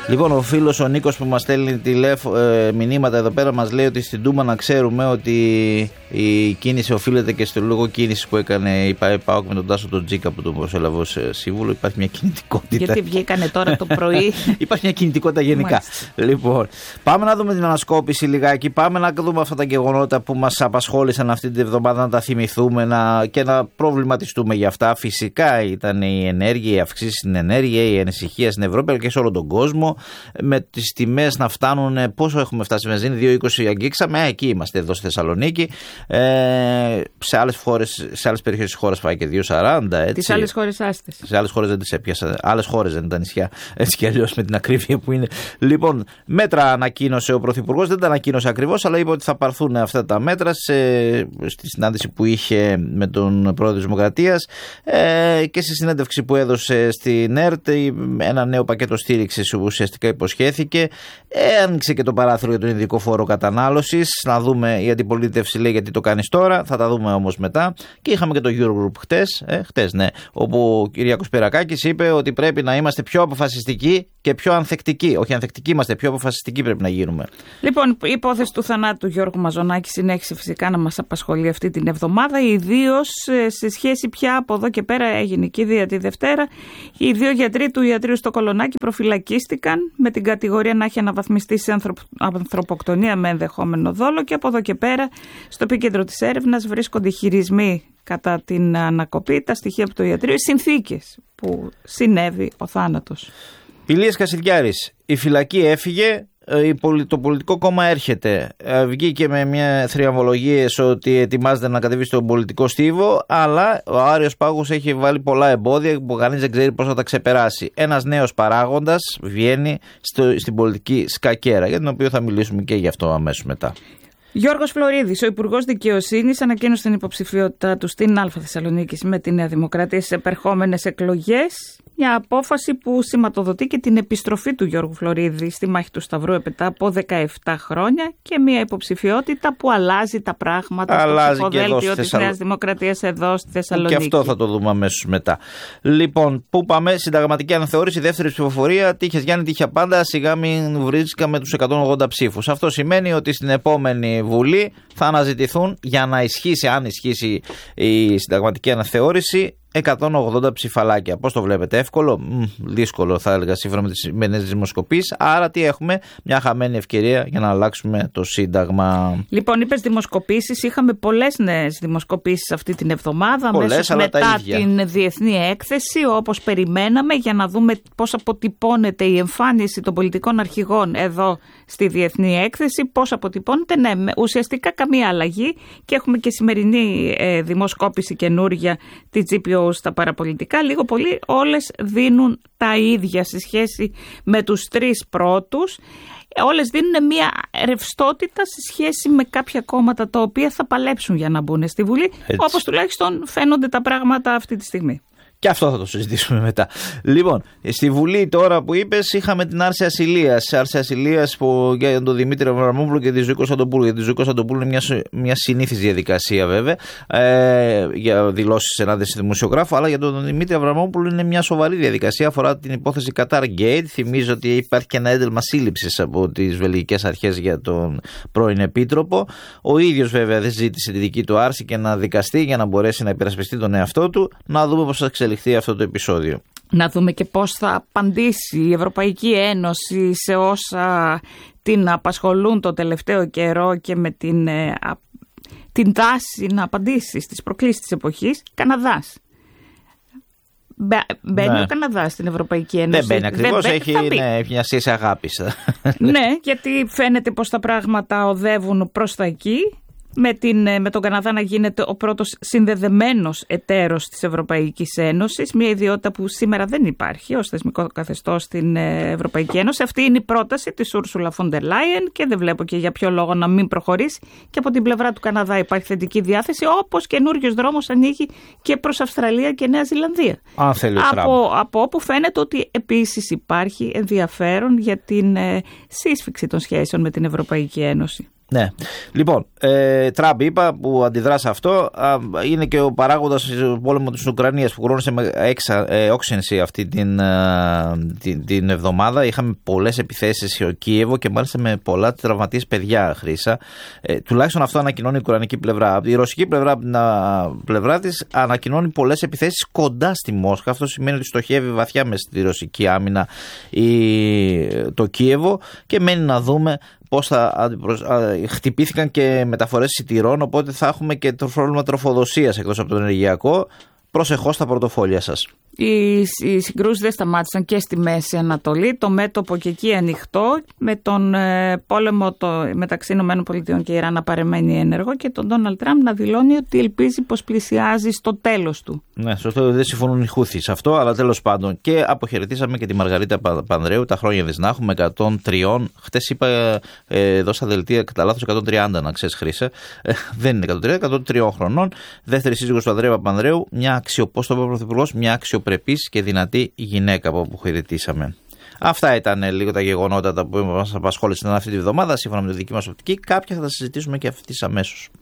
Λοιπόν, ο φίλος ο Νίκος που μας στέλνει μηνύματα εδώ πέρα μας λέει ότι στην Τούμπα να ξέρουμε ότι η κίνηση οφείλεται και στο λόγο κίνηση που έκανε η ΠΑΟΚ με τον Τάσο τον Τζίκα που τον προσέλαβε ως σύμβουλο. Υπάρχει μια κινητικότητα. Γιατί βγήκανε τώρα το πρωί. Υπάρχει μια κινητικότητα γενικά. Μάλιστα. Λοιπόν, πάμε να δούμε την ανασκόπηση λιγάκι. Πάμε να δούμε αυτά τα γεγονότα που μας απασχόλησαν αυτή την εβδομάδα, να τα θυμηθούμε και να προβληματιστούμε για αυτά. Φυσικά ήταν η ενέργεια, η αυξήση στην ενέργεια, η ανησυχία στην Ευρώπη αλλά και σε όλο τον κόσμο. Με τις τιμές να φτάνουν, πόσο έχουμε φτάσει στη βενζίνη, 2,20 αγγίξαμε, εκεί είμαστε εδώ στη Θεσσαλονίκη. Σε άλλες περιοχές της χώρας πάει και 2,40. Τις άλλες χώρες άστες. Σε άλλες χώρες δεν τις έπιασα. Άλλες χώρες δεν ήταν νησιά. Έτσι κι αλλιώς με την ακρίβεια που είναι. Λοιπόν, μέτρα ανακοίνωσε ο Πρωθυπουργός, δεν τα ανακοίνωσε ακριβώς, αλλά είπε ότι θα πάρθουν αυτά τα μέτρα στη συνάντηση που είχε με τον Πρόεδρο της Δημοκρατίας και στη συνέντευξη που έδωσε στην ΕΡΤ. Ένα νέο πακέτο στήριξης ουσιαστικά υποσχέθηκε. Άνοιξε και το παράθυρο για τον ειδικό φόρο κατανάλωσης. Να δούμε, η αντιπολίτευση λέει γιατί το κάνεις τώρα, θα τα δούμε όμως μετά. Και είχαμε και το Eurogroup χτες, ναι, όπου ο Κυριάκος Πυρακάκης είπε ότι πρέπει να είμαστε πιο αποφασιστικοί και πιο ανθεκτικοί. Όχι ανθεκτικοί είμαστε, πιο αποφασιστικοί πρέπει να γίνουμε. Λοιπόν, η υπόθεση του θανάτου του Γιώργου Μαζονάκη συνέχισε φυσικά να μας απασχολεί αυτή την εβδομάδα, ιδίως σε σχέση πια από εδώ και πέρα έγινε και ήδη τη Δευτέρα. Οι δύο γιατροί του ιατρείου στο Κολονάκι προφυλακίστηκαν με την κατηγορία να έχει αναβαθμιστεί σε ανθρωποκτονία με ενδεχόμενο δόλο και από εδώ και πέρα στο επίκεντρο της έρευνας βρίσκονται χειρισμοί κατά την ανακοπή, τα στοιχεία από το ιατρείο, οι συνθήκες που συνέβη ο θάνατος. Ηλίας Κασιλιάρης, η φυλακή έφυγε, το πολιτικό κόμμα έρχεται. Βγήκε με μια θριαμβολογίες ότι ετοιμάζεται να κατεβεί στον πολιτικό στίβο, αλλά ο Άριος Πάγος έχει βάλει πολλά εμπόδια που κανείς δεν ξέρει πώς θα τα ξεπεράσει. Ένας νέος παράγοντας βγαίνει στην πολιτική σκακέρα, για την οποία θα μιλήσουμε και γι' αυτό αμέσως μετά. Γιώργος Φλωρίδης, ο Υπουργός Δικαιοσύνης, ανακοίνωσε την υποψηφιότητά του στην Α Θεσσαλονίκης με τη Νέα Δημοκρατία στις επερχόμενες εκλογές. Μια απόφαση που σηματοδοτεί και την επιστροφή του Γιώργου Φλωρίδη στη μάχη του Σταυρού μετά από 17 χρόνια και μια υποψηφιότητα που αλλάζει τα πράγματα στο ψηφοδέλτιο της Νέας Δημοκρατίας εδώ στη Θεσσαλονίκη. Και αυτό θα το δούμε αμέσως μετά. Λοιπόν, πού πάμε? Συνταγματική αναθεώρηση, δεύτερη ψηφοφορία. Τύχες Γιάννη, τύχε πάντα. Σιγά μην βρίσκαμε τους 180 ψήφους. Αυτό σημαίνει ότι στην επόμενη Βουλή θα αναζητηθούν, για να ισχύσει, αν ισχύσει η συνταγματική αναθεώρηση, 180 ψηφαλάκια. Πώς το βλέπετε? Εύκολο? Δύσκολο θα έλεγα σύμφωνα με τις σημερινές δημοσκοπήσεις. Άρα τι έχουμε? Μια χαμένη ευκαιρία για να αλλάξουμε το Σύνταγμα. Λοιπόν, είπες δημοσκοπήσεις. Είχαμε πολλές νέες δημοσκοπήσεις αυτή την εβδομάδα. Αμέσως μετά την διεθνή έκθεση, όπως περιμέναμε, για να δούμε πώς αποτυπώνεται η εμφάνιση των πολιτικών αρχηγών εδώ στη διεθνή έκθεση. Πώς αποτυπώνεται? Ναι, ουσιαστικά καμία αλλαγή. Και έχουμε και σημερινή δημοσκόπηση καινούρια, τη GPO στα παραπολιτικά. Λίγο πολύ όλες δίνουν τα ίδια σε σχέση με τους τρεις πρώτους. Όλες δίνουν μια ρευστότητα σε σχέση με κάποια κόμματα τα οποία θα παλέψουν για να μπουν στη Βουλή. Έτσι. Όπως τουλάχιστον φαίνονται τα πράγματα αυτή τη στιγμή. Και αυτό θα το συζητήσουμε μετά. Λοιπόν, στη Βουλή τώρα που είπες, είχαμε την άρση ασυλίας. Άρση ασυλίας για τον Δημήτρη Αβραμόπουλο και τη Ζωή Κωνσταντοπούλου. Για τη Ζωή Κωνσταντοπούλου είναι μια συνήθις διαδικασία βέβαια, για δηλώσεις ενάντια στη δημοσιογράφο, αλλά για τον Δημήτρη Αβραμόπουλο είναι μια σοβαρή διαδικασία. Αφορά την υπόθεση Qatargate. Θυμίζω ότι υπάρχει και ένα ένταλμα σύλληψης από τις βελγικές αρχές για τον πρώην επίτροπο. Ο ίδιος βέβαια δεν ζήτησε τη δική του άρση και να δικαστεί για να μπορέσει να υπερασπιστεί τον εαυτό του. Να δούμε πώς θα εξελιχθεί αυτό το επεισόδιο. Να δούμε και πώς θα απαντήσει η Ευρωπαϊκή Ένωση σε όσα την απασχολούν το τελευταίο καιρό και με την τάση να απαντήσει στις προκλήσεις της εποχής. Καναδάς. Μπαίνει ο Καναδάς στην Ευρωπαϊκή Ένωση. Δεν μπαίνει ακριβώς, έχει μια σχέση αγάπης. Ναι, γιατί φαίνεται πως τα πράγματα οδεύουν προς τα εκεί. Με τον Καναδά να γίνεται ο πρώτος συνδεδεμένος εταίρος της Ευρωπαϊκής Ένωσης, μια ιδιότητα που σήμερα δεν υπάρχει ως θεσμικό καθεστώς στην Ευρωπαϊκή Ένωση. Αυτή είναι η πρόταση της Ursula von der Leyen και δεν βλέπω και για ποιο λόγο να μην προχωρήσει. Και από την πλευρά του Καναδά υπάρχει θετική διάθεση, όπως καινούριος δρόμος ανοίγει και προς Αυστραλία και Νέα Ζηλανδία. Αν θέλει από όπου φαίνεται ότι επίσης υπάρχει ενδιαφέρον για την σύσφυξη των σχέσεων με την Ευρωπαϊκή Ένωση. Ναι. Λοιπόν, Τραμπ είπα, που αντιδρά σε αυτό, είναι και ο παράγοντας του πόλεμου της Ουκρανίας που χρόνισε με όξυνση αυτή την εβδομάδα. Είχαμε πολλές επιθέσεις στο Κίεβο και μάλιστα με πολλά τραυματίες παιδιά, Χρύσα. Τουλάχιστον αυτό ανακοινώνει η ουκρανική πλευρά. Η ρωσική πλευρά, από την πλευρά της, ανακοινώνει πολλές επιθέσεις κοντά στη Μόσχα. Αυτό σημαίνει ότι στοχεύει βαθιά μέσα στη ρωσική άμυνα το Κίεβο και μένει να δούμε πώς θα χτυπήθηκαν και μεταφορές εισιτηρών, οπότε θα έχουμε και το πρόβλημα τροφοδοσίας εκτός από το ενεργειακό. Προσεχώς στα πορτοφόλια σας. Οι συγκρούσεις δεν σταμάτησαν και στη Μέση Ανατολή. Το μέτωπο και εκεί ανοιχτό, με τον πόλεμο μεταξύ ΗΠΑ και Ιράν να παραμένει ένεργο και τον Ντόναλντ Τραμπ να δηλώνει ότι ελπίζει πως πλησιάζει στο τέλος του. Ναι, σωστό, δεν συμφωνούν οι Χούθοι σε αυτό, αλλά τέλος πάντων. Και αποχαιρετήσαμε και τη Μαργαρίτα Πανδρέου, τα χρόνια της να έχουμε, 103. Χτες είπα εδώ στα δελτία κατά λάθος 130, να ξέρεις, Χρύσα. Δεν είναι 103, 103 χρονών. Δεύτερη σύζυγος του Ανδρέα Παπανδρέου, μια πρωθυπουργός, μια αξιοπρεπής και δυνατή γυναίκα που αποχαιρετήσαμε. Αυτά ήταν λίγο τα γεγονότα που μας απασχόλησαν αυτή τη βδομάδα, σύμφωνα με τη δική μας οπτική. Κάποια θα τα συζητήσουμε και αυτής αμέσως.